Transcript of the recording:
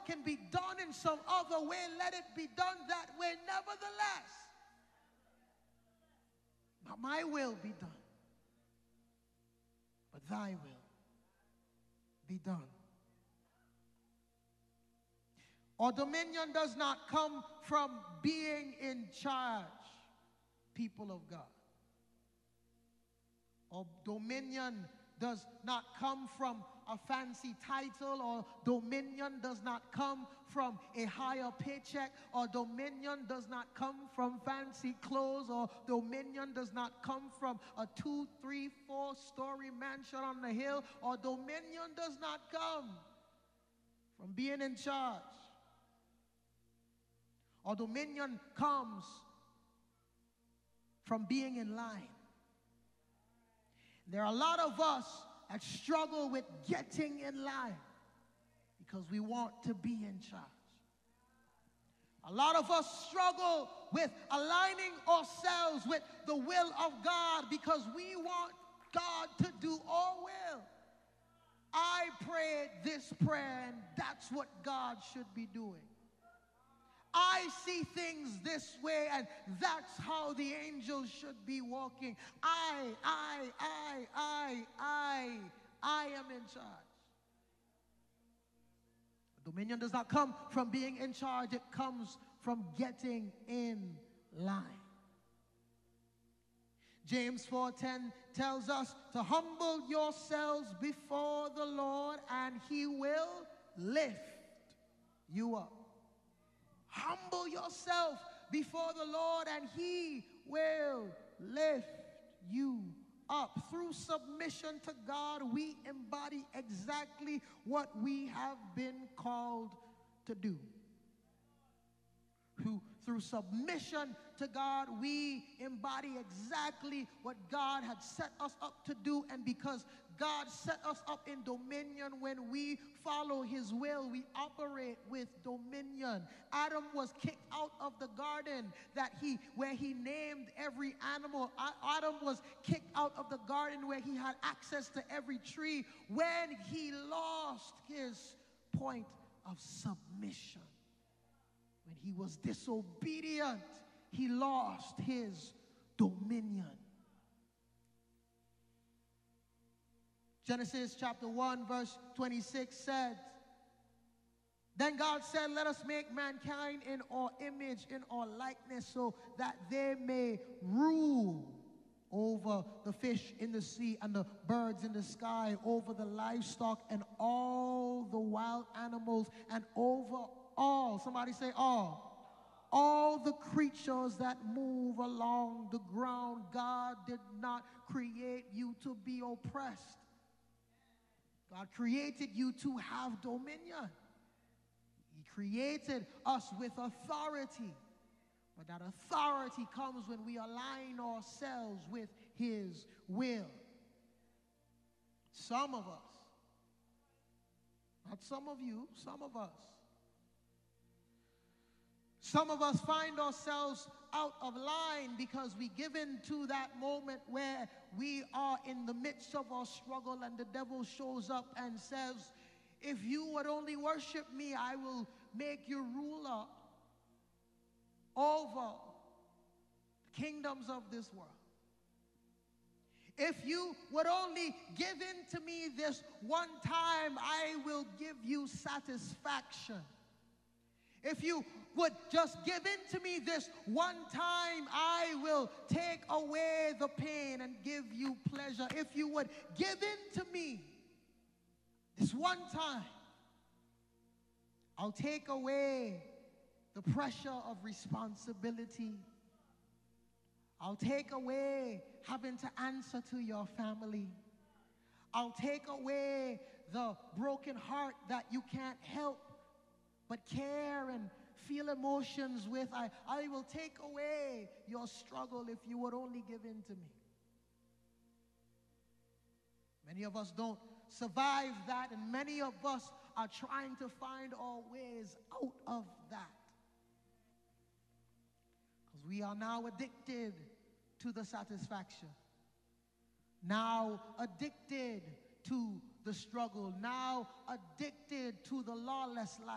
can be done in some other way, let it be done that way nevertheless. Not my will be done, but thy will be done. Or dominion does not come from being in charge, people of God. Or dominion does not come from a fancy title, or dominion does not come from a higher paycheck, or dominion does not come from fancy clothes, or dominion does not come from a 2, 3, 4-story mansion on the hill, or dominion does not come from being in charge. Or dominion comes from being in line. There are a lot of us that struggle with getting in line because we want to be in charge. A lot of us struggle with aligning ourselves with the will of God because we want God to do our will. I prayed this prayer, and that's what God should be doing. I see things this way, and that's how the angels should be walking. I am in charge. Dominion does not come from being in charge. It comes from getting in line. James 4:10 tells us to humble yourselves before the Lord, and he will lift you up. Humble yourself before the Lord, and he will lift you up. Through submission to God, we embody exactly what we have been called to do. Through submission to God, we embody exactly what God had set us up to do. And because God set us up in dominion, when we follow his will, we operate with dominion. Adam was kicked out of the garden where he named every animal. Adam was kicked out of the garden where he had access to every tree when he lost his point of submission. When he was disobedient, he lost his dominion. Genesis chapter 1 verse 26 said, "Then God said, let us make mankind in our image, in our likeness, so that they may rule over the fish in the sea and the birds in the sky, over the livestock and all the wild animals, and over all," somebody say all the creatures that move along the ground. God did not create you to be oppressed. God created you to have dominion. He created us with authority. But that authority comes when we align ourselves with his will. Some of us, not some of you, some of us. Some of us find ourselves out of line because we give in to that moment where we are in the midst of our struggle, and the devil shows up and says, if you would only worship me, I will make you ruler over the kingdoms of this world. If you would only give in to me this one time, I will give you satisfaction. If you would just give in to me this one time, I will take away the pain and give you pleasure. If you would give in to me this one time, I'll take away the pressure of responsibility. I'll take away having to answer to your family. I'll take away the broken heart that you can't help but care and feel emotions with. I will take away your struggle if you would only give in to me. Many of us don't survive that, and many of us are trying to find our ways out of that. Because we are now addicted to the satisfaction. Now addicted to the struggle. Now addicted to the lawless life.